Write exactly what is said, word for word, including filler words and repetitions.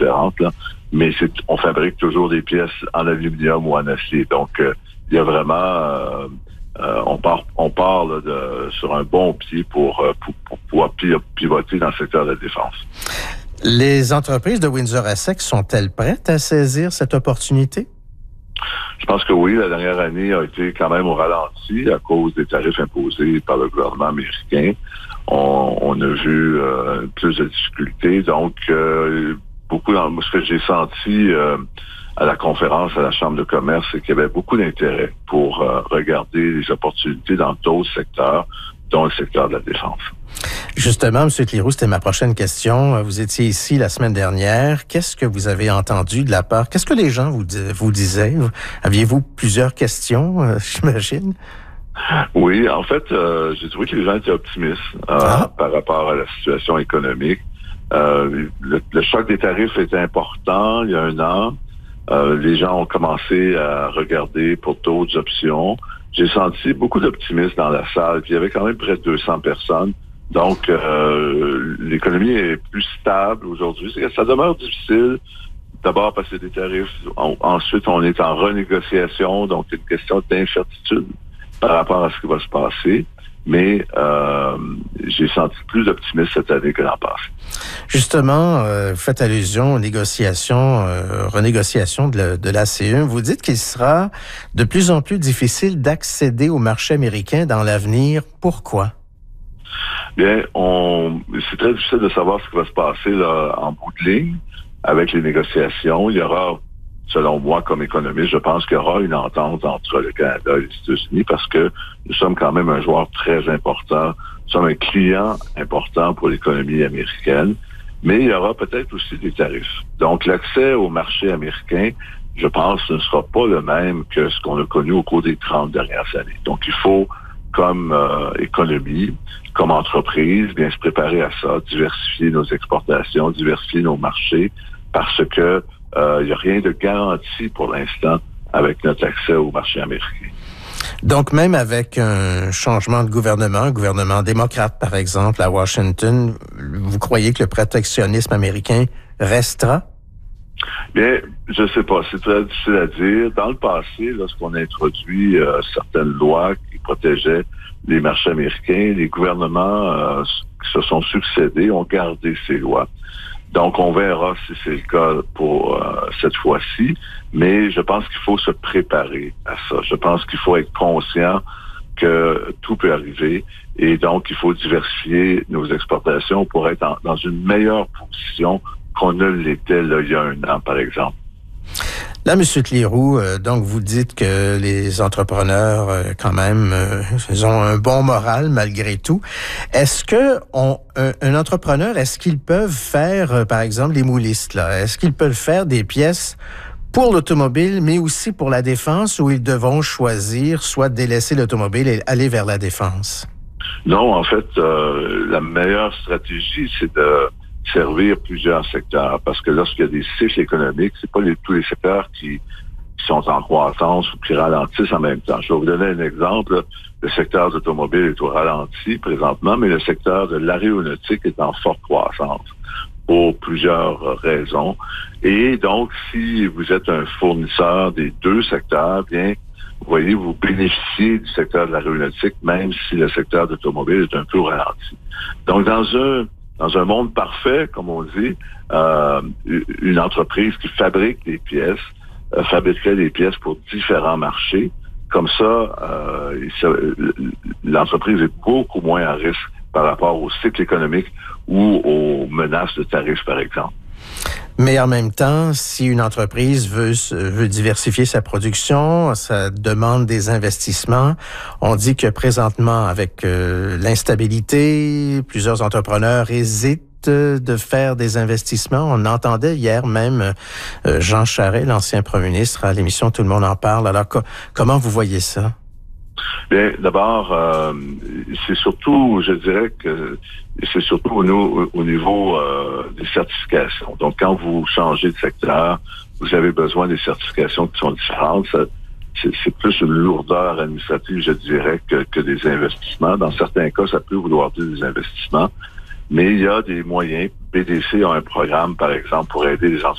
différentes, là. Mais c'est, on fabrique toujours des pièces en aluminium ou en acier. Donc, euh, il y a vraiment, euh, euh, on part, on part là, de, sur un bon pied pour, pour, pour pouvoir pivoter dans le secteur de la défense. Les entreprises de Windsor-Essex sont-elles prêtes à saisir cette opportunité? Je pense que oui. La dernière année a été quand même au ralenti à cause des tarifs imposés par le gouvernement américain. On, on a vu euh, plus de difficultés. Donc, euh, beaucoup, dans, ce que j'ai senti euh, à la conférence à la Chambre de commerce, c'est qu'il y avait beaucoup d'intérêt pour euh, regarder les opportunités dans d'autres secteurs, dont le secteur de la défense. Justement, M. Cléroux, c'était ma prochaine question. Vous étiez ici la semaine dernière. Qu'est-ce que vous avez entendu de la part? Qu'est-ce que les gens vous, vous disaient? Aviez-vous plusieurs questions, euh, j'imagine? Oui, en fait, euh, j'ai trouvé que les gens étaient optimistes euh, ah. par rapport à la situation économique. Euh, le, le choc des tarifs était important il y a un an. Euh, les gens ont commencé à regarder pour d'autres options. J'ai senti beaucoup d'optimisme dans la salle. Puis il y avait quand même près de deux cents personnes. Donc, euh, l'économie est plus stable aujourd'hui. Ça demeure difficile. D'abord parce que des tarifs. On, ensuite, on est en renégociation. Donc, c'est une question d'incertitude par rapport à ce qui va se passer. Mais euh, j'ai senti plus d'optimisme cette année que l'an passé. Justement, euh, vous faites allusion aux négociations, euh, renégociations de, la, de l'A C E. Vous dites qu'il sera de plus en plus difficile d'accéder au marché américain dans l'avenir. Pourquoi? Bien, on, c'est très difficile de savoir ce qui va se passer là, en bout de ligne avec les négociations. Il y aura, selon moi, comme économiste, je pense qu'il y aura une entente entre le Canada et les États-Unis parce que nous sommes quand même un joueur très important. Nous sommes un client important pour l'économie américaine, mais il y aura peut-être aussi des tarifs. Donc, l'accès au marché américain, je pense, ne sera pas le même que ce qu'on a connu au cours des trente dernières années. Donc, il faut, comme euh, économie, comme entreprise, bien se préparer à ça, diversifier nos exportations, diversifier nos marchés, parce que il euh, n'y a rien de garanti pour l'instant avec notre accès au marché américain. Donc, même avec un changement de gouvernement, un gouvernement démocrate, par exemple, à Washington, vous croyez que le protectionnisme américain restera? Bien, je sais pas. C'est très difficile à dire. Dans le passé, lorsqu'on a introduit euh, certaines lois qui protégeaient les marchés américains, les gouvernements euh, qui se sont succédés ont gardé ces lois. Donc, on verra si c'est le cas pour euh, cette fois-ci, mais je pense qu'il faut se préparer à ça. Je pense qu'il faut être conscient que tout peut arriver et donc il faut diversifier nos exportations pour être en, dans une meilleure position qu'on ne l'était là, il y a un an, par exemple. Là, M. Cléroux, euh, donc vous dites que les entrepreneurs, euh, quand même, euh, ils ont un bon moral malgré tout. Est-ce que on, un, un entrepreneur, est-ce qu'ils peuvent faire, euh, par exemple, les moulistes, là, est-ce qu'ils peuvent faire des pièces pour l'automobile, mais aussi pour la défense, ou ils devront choisir soit délaisser l'automobile et aller vers la défense? Non, en fait, euh, la meilleure stratégie, c'est de servir plusieurs secteurs, parce que lorsqu'il y a des cycles économiques, c'est pas les, tous les secteurs qui, qui sont en croissance ou qui ralentissent en même temps. Je vais vous donner un exemple. Le secteur automobile est au ralenti présentement, mais le secteur de l'aéronautique est en forte croissance pour plusieurs raisons. Et donc, si vous êtes un fournisseur des deux secteurs, bien, vous voyez, vous bénéficiez du secteur de l'aéronautique, même si le secteur d'automobile est un peu au ralenti. Donc, dans un Dans un monde parfait, comme on dit, euh, une entreprise qui fabrique des pièces, euh, fabriquerait des pièces pour différents marchés. Comme ça, euh, l'entreprise est beaucoup moins à risque par rapport au cycle économique ou aux menaces de tarifs, par exemple. Mais en même temps, si une entreprise veut, veut diversifier sa production, ça demande des investissements. On dit que présentement, avec euh, l'instabilité, plusieurs entrepreneurs hésitent de faire des investissements. On entendait hier même euh, Jean Charest, l'ancien premier ministre, à l'émission Tout le monde en parle. Alors, co- comment vous voyez ça? Bien, d'abord, euh, c'est surtout, je dirais que c'est surtout au, au niveau euh, des certifications. Donc, quand vous changez de secteur, vous avez besoin des certifications qui sont différentes. Ça, c'est, c'est plus une lourdeur administrative, je dirais, que, que des investissements. Dans certains cas, ça peut vouloir dire des investissements, mais il y a des moyens. B D C a un programme, par exemple, pour aider les entreprises